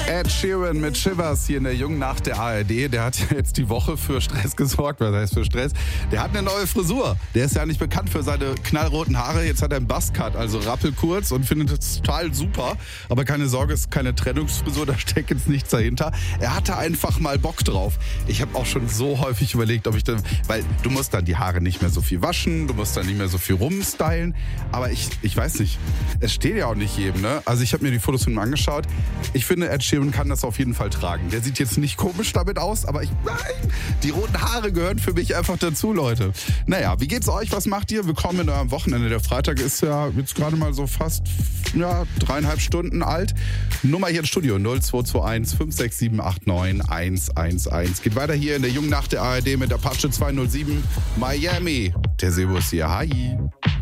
Ed Sheeran mit Shivers hier in der Jungen Nacht der ARD. Der hat jetzt die Woche für Stress gesorgt. Was heißt für Stress? Der hat eine neue Frisur. Der ist ja nicht bekannt für seine knallroten Haare. Jetzt hat er einen Buzzcut, also rappelkurz, und findet es total super. Aber keine Sorge, es ist keine Trennungsfrisur, da steckt jetzt nichts dahinter. Er hatte einfach mal Bock drauf. Ich habe auch schon so häufig überlegt, ob ich dann, weil du musst dann die Haare nicht mehr so viel waschen, du musst dann nicht mehr so viel rumstylen. Aber ich weiß nicht, es steht ja auch nicht jedem, ne? Also ich habe mir die Fotos von ihm angeschaut. Ich finde, Ed Sheeran kann das auf jeden Fall tragen. Der sieht jetzt nicht komisch damit aus, aber nein, die roten Haare gehören für mich einfach dazu, Leute. Naja, wie geht's euch? Was macht ihr? Willkommen in eurem Wochenende. Der Freitag ist ja jetzt gerade mal so fast 3,5 Stunden alt. Nummer hier ins Studio 0221 56789 111. Geht weiter hier in der Jungen Nacht der ARD mit Apache 207 Miami. Der Servus hier. Hi.